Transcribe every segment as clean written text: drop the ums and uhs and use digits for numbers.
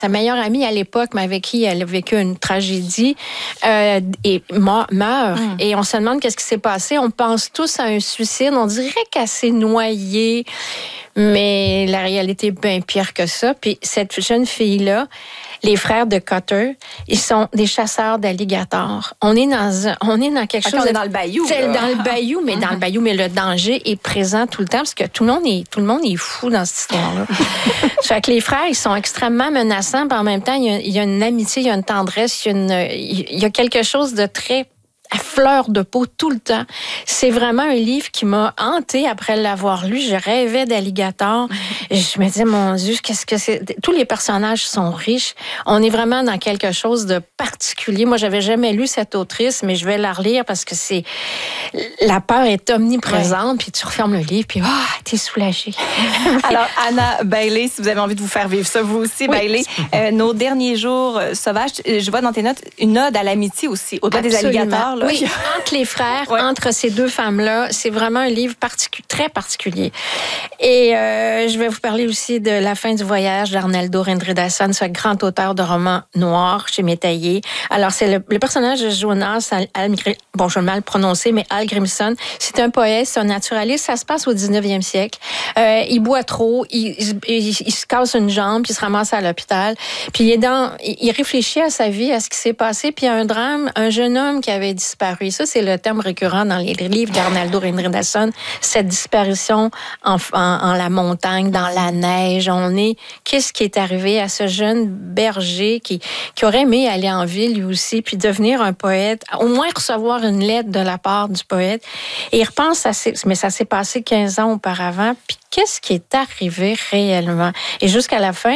sa meilleure amie à l'époque, mais avec qui elle a vécu une tragédie, et meurt. Et on se demande qu'est-ce qui s'est passé. On pense tous à un suicide. On dirait qu'elle s'est noyée. Mais la réalité est bien pire que ça. Puis cette jeune fille-là, les frères de Cutter, ils sont des chasseurs d'alligators. On est dans quelque chose. On est dans le bayou. C'est dans le bayou, mais dans le bayou, mais le danger est présent tout le temps parce que tout le monde est fou dans cette histoire-là. Fait que les frères, ils sont extrêmement menaçants, puis en même temps, il y a une amitié, il y a une tendresse, il y a quelque chose de très à fleur de peau tout le temps. C'est vraiment un livre qui m'a hantée après l'avoir lu. Je rêvais d'alligator. Je me disais, mon Dieu, qu'est-ce que c'est? Tous les personnages sont riches. On est vraiment dans quelque chose de particulier. Moi, j'avais jamais lu cette autrice, mais je vais la relire parce que la peur est omniprésente. Puis tu refermes le livre, puis t'es soulagée. Alors, Anna Bailey, si vous avez envie de vous faire vivre ça, vous aussi, Bailey, nos derniers jours sauvages, je vois dans tes notes une ode à l'amitié aussi, au-delà des alligators. Là. Oui, entre les frères, entre ces deux femmes-là, c'est vraiment un livre très particulier. Et je vais vous parler aussi de La fin du voyage d'Arnaldo Indridason, ce grand auteur de romans noirs chez Métaillé. Alors, c'est le personnage de Jonas, bon, je vais mal prononcer, mais Hallgrímsson. C'est un poète, c'est un naturaliste. Ça se passe au 19e siècle. Il boit trop, il se casse une jambe, puis il se ramasse à l'hôpital. Puis il réfléchit à sa vie, à ce qui s'est passé, puis il y a un drame, un jeune homme qui avait disparu. Ça, c'est le thème récurrent dans les livres d'Arnaldo Indridason, cette disparition en la montagne, dans la neige. Qu'est-ce qui est arrivé à ce jeune berger qui aurait aimé aller en ville lui aussi, puis devenir un poète, au moins recevoir une lettre de la part du poète. Et il repense mais ça s'est passé 15 ans auparavant, puis qu'est-ce qui est arrivé réellement? Et jusqu'à la fin,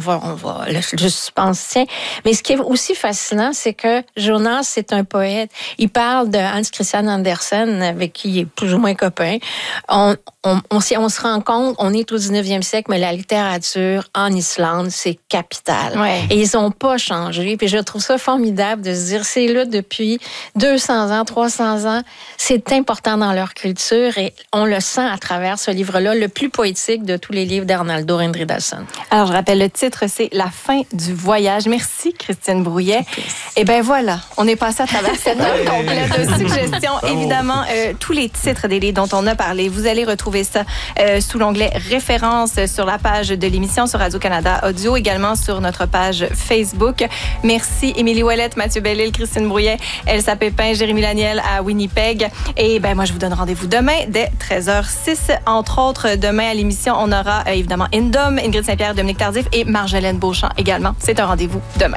le suspense tient. Mais ce qui est aussi fascinant, c'est que Jonas, c'est un poète. Il parle de Hans Christian Andersen, avec qui il est plus ou moins copain. On se rend compte, on est au 19e siècle, mais la littérature en Islande, c'est capital. Ouais. Et ils n'ont pas changé. Puis je trouve ça formidable de se dire, c'est là depuis 200 ans, 300 ans. C'est important dans leur culture et on le sent à travers ce livre-là, le plus poétique de tous les livres d'Arnaldo Indridason. Alors, je rappelle le titre, c'est La fin du voyage. Merci, Christine Brouillet. Et bien voilà, on est passé à travers cette heure complète de suggestions. Évidemment, tous les titres des livres dont on a parlé, vous allez retrouver ça sous l'onglet références sur la page de l'émission sur Radio-Canada Audio, également sur notre page Facebook. Merci Émilie Ouellette, Mathieu Bellil, Christine Brouillet, Elsa Pépin, Jérémy Laniel à Winnipeg. Et ben moi, je vous donne rendez-vous demain dès 13h06. Entre autres, demain à l'émission, on aura évidemment Indom, Ingrid Saint-Pierre, Dominique Tardif et Marjolaine Beauchamp également. C'est un rendez-vous demain.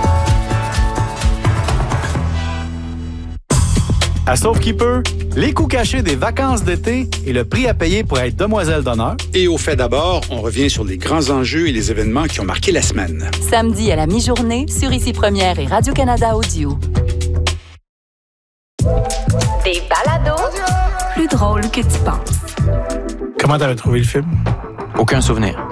À Sauf-qui-peut, les coûts cachés des vacances d'été et le prix à payer pour être demoiselle d'honneur. Et au fait d'abord, on revient sur les grands enjeux et les événements qui ont marqué la semaine. Samedi à la mi-journée sur Ici Première et Radio-Canada Audio. Des balados plus drôles que tu penses. Comment t'avais trouvé le film? Aucun souvenir.